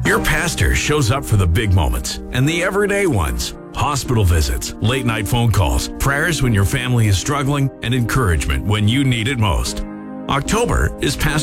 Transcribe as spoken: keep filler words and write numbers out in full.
Your pastor shows up for the big moments and the everyday ones. Hospital visits, late night phone calls, prayers when your family is struggling, and encouragement when you need it most. October is Pastor